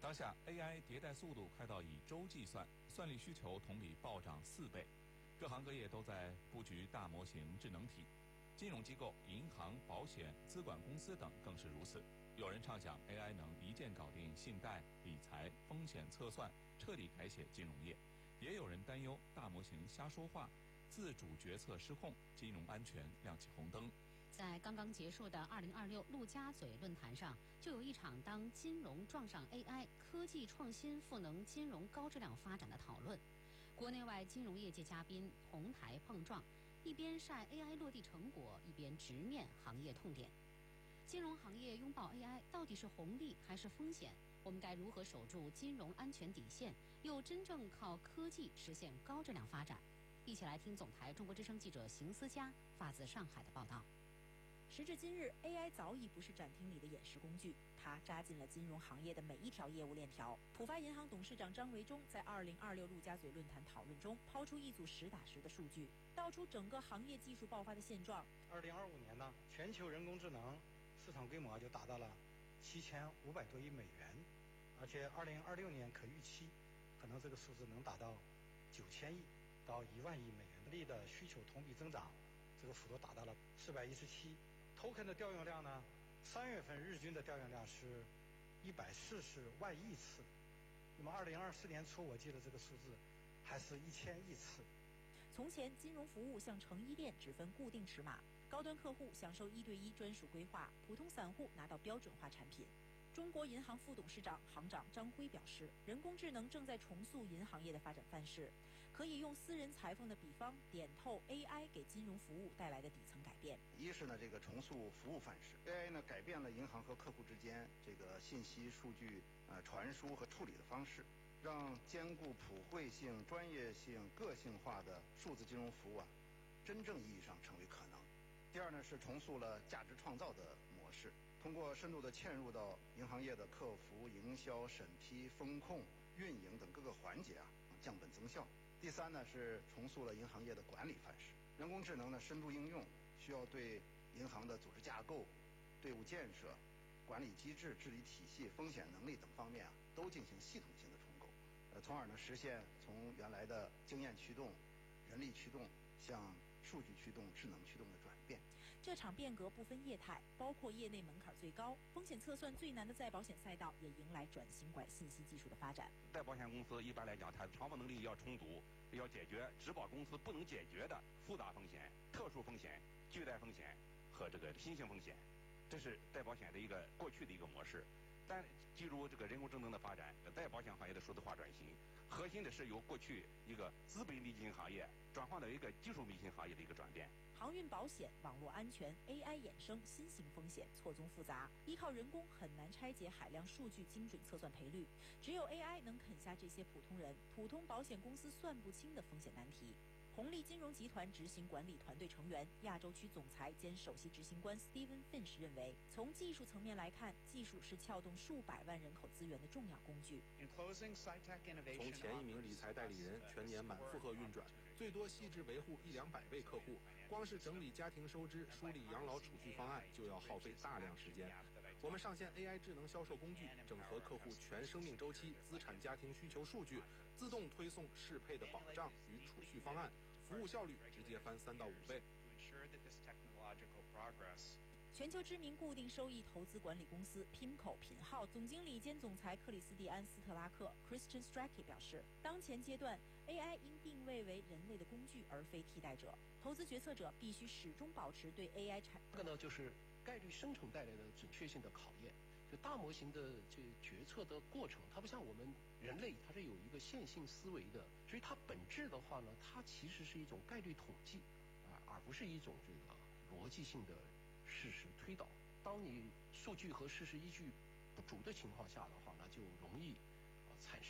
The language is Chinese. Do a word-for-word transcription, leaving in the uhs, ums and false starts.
当下 A I 迭代速度快到以周计算，算力需求同比暴涨四倍，各行各业都在布局大模型智能体，金融机构、银行、保险、资管公司等更是如此。有人畅想 A I 能一键搞定信贷、理财、风险测算，彻底改写金融业，也有人担忧大模型瞎说话，自主决策失控，金融安全亮起红灯。 在刚刚结束的二零二六陆家嘴论坛上，就有一场当金融撞上 A I， 科技创新赋能金融高质量发展的讨论。国内外金融业界嘉宾同台碰撞，一边晒 A I 落地成果，一边直面行业痛点。金融行业拥抱 A I 到底是红利还是风险？我们该如何守住金融安全底线，又真正靠科技实现高质量发展？一起来听总台中国之声记者邢思佳发自上海的报道。 时至今日 ，A I 早已不是展厅里的演示工具，它扎进了金融行业的每一条业务链条。浦发银行董事长张维忠在二零二六陆家嘴论坛讨论中抛出一组实打实的数据，道出整个行业技术爆发的现状。 二零二五年呢，全球人工智能市场规模就达到了七千五百多亿美元，而且二零二六年可预期，可能这个数字能达到九千亿到一万亿美元力的需求同比增长，这个幅度达到了四百一十七。token 的调用量呢，三月份日均的调用量是一百四十万亿次，那么二零二四年初我记得这个数字还是一千亿次。 从前金融服务像成衣店只分固定尺码，高端客户享受一对一专属规划，普通散户拿到标准化产品。中国银行副董事长、行长张辉表示，人工智能正在重塑银行业的发展范式，可以用私人裁缝的比方点透 A I 给金融服务带来的底层改变。 一是呢，这个重塑服务范式 ，A I 呢改变了银行和客户之间这个信息、数据呃传输和处理的方式，让兼顾普惠性、专业性、个性化的数字金融服务啊，真正意义上成为可能。第二呢，是重塑了价值创造的模式。通过深度的嵌入到银行业的客服、营销、审批、风控、运营等各个环节啊，降本增效。第三呢，是重塑了银行业的管理范式。人工智能的深度应用，需要对银行的组织架构、队伍建设、管理机制、治理体系、风险能力等方面啊，都进行系统性的重构，呃，从而呢实现从原来的经验驱动、人力驱动向数据驱动、智能驱动的转变。 这场变革不分业态，包括业内门槛最高、风险测算最难的再保险赛道，也迎来转型管信息技术的发展。 再保险公司一般来讲，它偿付能力要充足，要解决质保公司不能解决的复杂风险、特殊风险、巨贷风险和这个新型风险，这是再保险的一个过去的一个模式。但进入这个人工智能的发展，再保险行业的数字化转型，核心的是由过去一个资本密集行业转换到一个技术密集行业的一个转变。 航运保险、网络安全、A I 衍生、新型风险错综复杂，依靠人工很难拆解海量数据精准测算赔率，只有 A I 能啃下这些普通人、普通保险公司算不清的风险难题。红利金融集团执行管理团队成员、亚洲区总裁兼首席执行官 Steven Finch 认为，从技术层面来看，技术是撬动数百万人口资源的重要工具。 从前一名理财代理人全年满负荷运转，最多细致维护一两百位客户，光是整理家庭收支、梳理养老储蓄方案就要耗费大量时间。我们上线 A I 智能销售工具，整合客户全生命周期、资产家庭需求数据，自动推送适配的保障与储蓄方案，服务效率直接翻三到五倍。 全球知名固定收益投资管理公司 Pimco 品号总经理兼总裁克里斯蒂安斯特拉克 Christian Strachey 表示，当前阶段 A I 应定位为人类的工具而非替代者，投资决策者必须始终保持对 A I 产这个呢就是概率生成带来的准确性的考验。就大模型的这决策的过程，它不像我们人类，它是有一个线性思维的，所以它本质的话呢，它其实是一种概率统计啊，而不是一种这个逻辑性的事实推导。当你数据和事实依据不足的情况下的话呢，就容易啊产生